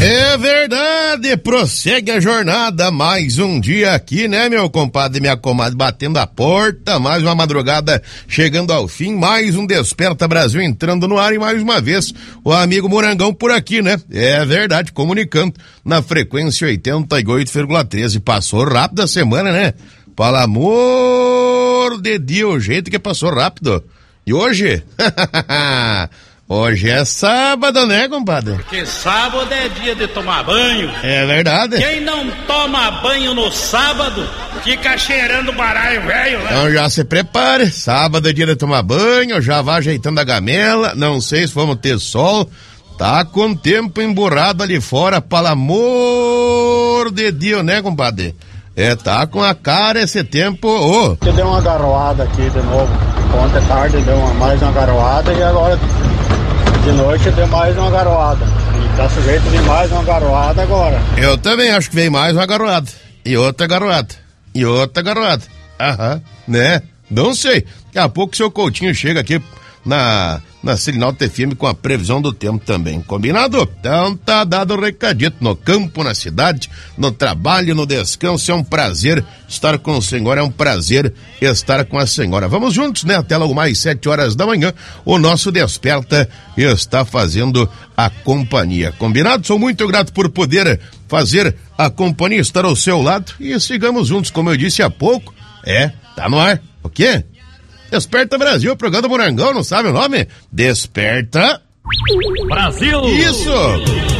É verdade, prossegue a jornada, mais um dia aqui, né, meu compadre e minha comadre, batendo a porta, mais uma madrugada chegando ao fim, mais um Desperta Brasil entrando no ar e mais uma vez o amigo Morangão por aqui, né? É verdade, comunicando na frequência 88,13, passou rápido a semana, né? Pelo amor de Deus, o jeito que passou rápido. E hoje? Hoje é sábado, né, compadre? Porque sábado é dia de tomar banho. É verdade. Quem não toma banho no sábado, fica cheirando baralho velho, né? Então já se prepare, sábado é dia de tomar banho, já vai ajeitando a gamela, não sei se vamos ter sol, tá com tempo emburrado ali fora, pelo amor de Deus, né, compadre? É, tá com a cara esse tempo, ô. Você deu uma garoada aqui de novo, ontem tarde deu mais uma garoada e agora de noite deu mais uma garoada. E tá sujeito de mais uma garoada agora. Eu também acho que vem mais uma garoada. E outra garoada. E outra garoada. Aham, né? Não sei. Daqui a pouco o seu Coutinho chega aqui na Sirinalta FM com a previsão do tempo também. Combinado? Então tá dado o recadito. No campo, na cidade, no trabalho, no descanso. É um prazer estar com o senhor. É um prazer estar com a senhora. Vamos juntos, né? Até logo mais 7 horas da manhã. O nosso Desperta está fazendo a companhia. Combinado? Sou muito grato por poder fazer a companhia, estar ao seu lado. E sigamos juntos, como eu disse há pouco. Tá no ar. O quê? Desperta Brasil, programa do Morangão, não sabe o nome? Desperta Brasil! Isso!